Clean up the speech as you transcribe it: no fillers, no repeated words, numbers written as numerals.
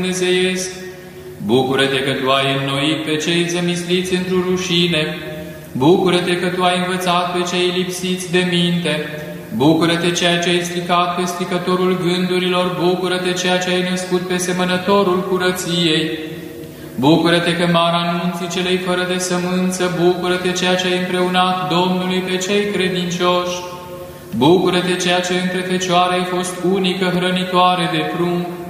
Dumnezeiesc. Bucură-te că Tu ai înnoit pe cei zămisliți într-o rușine. Bucură-te că Tu ai învățat pe cei lipsiți de minte. Bucură-te ceea ce ai stricat pe stricătorul gândurilor. Bucură-te ceea ce ai născut pe semănătorul curăției. Bucură-te că mara anunții celei fără de sămânță. Bucură-te ceea ce ai împreunat Domnului pe cei credincioși. Bucură-te ceea ce între fecioare ai fost unică hrănitoare de prunc.